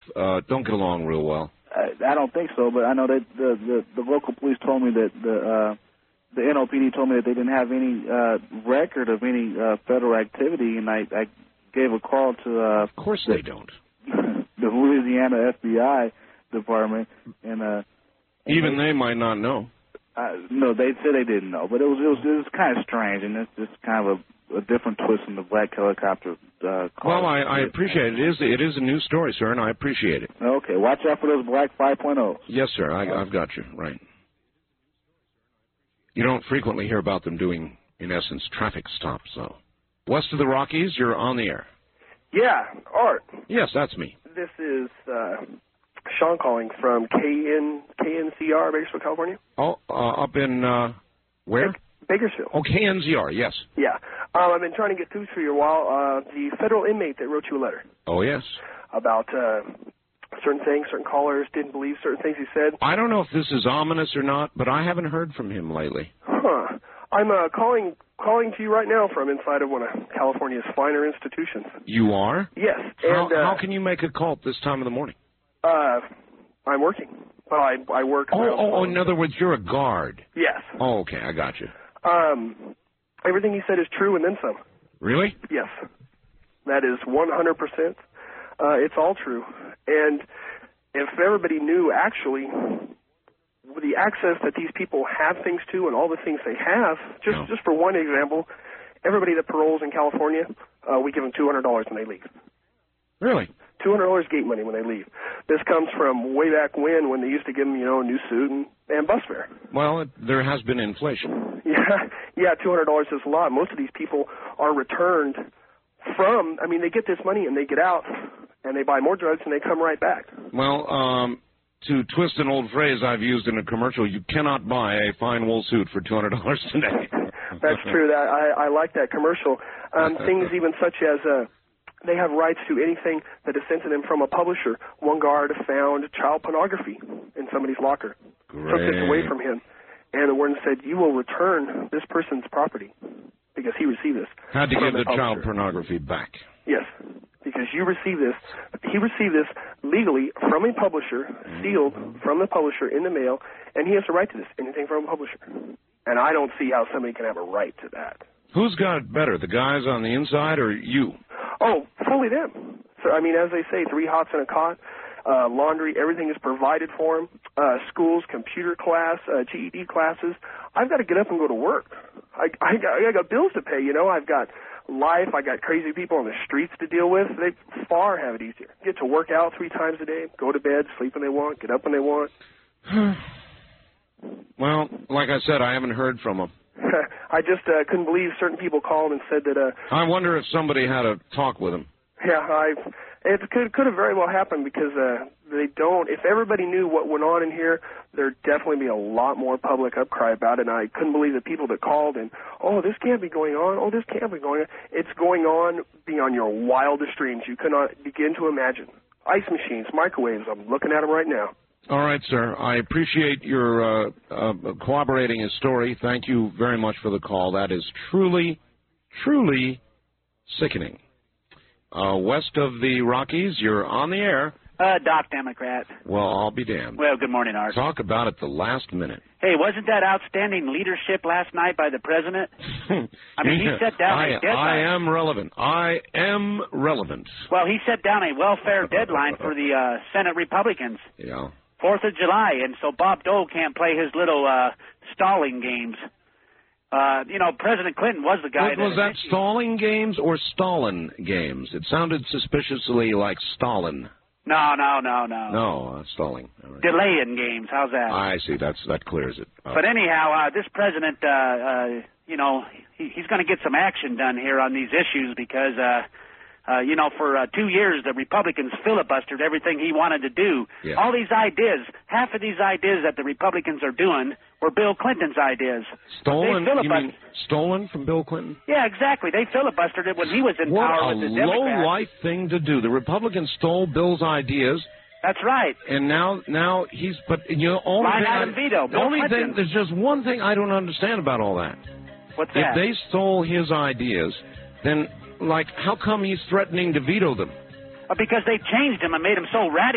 don't get along real well. I don't think so, but I know that the local police told me that the NOPD told me that they didn't have any record of any federal activity, and I gave a call to... of course they don't. The Louisiana FBI department, and even they might not know. No, they said they didn't know, but it was kind of strange, and it's just kind of a different twist in the black helicopter call. Well, I appreciate it. It is a new story, sir, and I appreciate it. Okay, watch out for those black 5.0s. Yes, sir, I've got you, right. You don't frequently hear about them doing, in essence, traffic stops, though. West of the Rockies, you're on the air. Yeah, Art. Yes, that's me. This is Sean calling from KNCR, Bakersfield, California. Oh, up in, where? Bakersfield. Oh, KNZR, yes. Yeah. I've been trying to get through for you a while. The federal inmate that wrote you a letter. Oh, yes. About certain things, certain callers didn't believe certain things he said. I don't know if this is ominous or not, but I haven't heard from him lately. Huh. I'm calling to you right now from inside of one of California's finer institutions. You are? Yes. How can you make a call at this time of the morning? I'm working. But I work... Oh, in other words, you're a guard. Yes. Oh, okay, I got you. Everything he said is true and then some. Really? Yes. That is 100%. It's all true. And if everybody knew actually the access that these people have things to and all the things they have, just for one example, everybody that paroles in California, we give them $200 when they leave. Really? $200 gate money when they leave. This comes from way back when they used to give them, a new suit and bus fare. Well, there has been inflation. Yeah, $200 is a lot. Most of these people are returned from, they get this money and they get out and they buy more drugs and they come right back. Well, to twist an old phrase I've used in a commercial, you cannot buy a fine wool suit for $200 today. That's true. I like that commercial. Things even such as they have rights to anything that is sent to them from a publisher. One guard found child pornography in somebody's locker. Great. Took this away from him. And the warden said, you will return this person's property because he received this. Had to give the child pornography back. Yes, because you received this. He received this legally from a publisher, sealed from the publisher in the mail, and he has a right to this, anything from a publisher. And I don't see how somebody can have a right to that. Who's got it better, the guys on the inside or you? Oh, fully them. So, as they say, 3 hots and a cot, laundry, everything is provided for them. Schools, computer class, GED classes. I've got to get up and go to work. I got bills to pay, I've got life. I got crazy people on the streets to deal with. They far have it easier. Get to work out 3 times a day, go to bed, sleep when they want, get up when they want. Well, like I said, I haven't heard from them. I just couldn't believe certain people called and said that... I wonder if somebody had a talk with him. Yeah, it could have very well happened because they don't... If everybody knew what went on in here, there'd definitely be a lot more public outcry about it, and I couldn't believe the people that called and, oh, this can't be going on, oh, this can't be going on. It's going on beyond your wildest dreams. You could not begin to imagine. Ice machines, microwaves, I'm looking at them right now. All right, sir. I appreciate your corroborating his story. Thank you very much for the call. That is truly, truly sickening. West of the Rockies, you're on the air. Doc Democrat. Well, I'll be damned. Well, good morning, Art. Talk about it the last minute. Hey, wasn't that outstanding leadership last night by the president? He set down a deadline. I am relevant. I am relevant. Well, he set down a welfare deadline for the Senate Republicans. Yeah. 4th of July, and so Bob Dole can't play his little stalling games. President Clinton was the guy Was that stalling games or Stalin games? It sounded suspiciously like Stalin. No. No, stalling. All right. Delaying games. How's that? I see. That clears it. But anyhow, this president, he's going to get some action done here on these issues because, for 2 years the Republicans filibustered everything he wanted to do. Yeah. All these ideas, half of these ideas that the Republicans are doing were Bill Clinton's ideas. Stolen? You mean stolen from Bill Clinton? Yeah, exactly. They filibustered it when he was in power with the Democrats. What a low-life thing to do. The Republicans stole Bill's ideas. That's right. And now he's... But, line item veto. There's just one thing I don't understand about all that. What's that? If they stole his ideas, then, how come he's threatening to veto them? Because they changed him and made him so radical.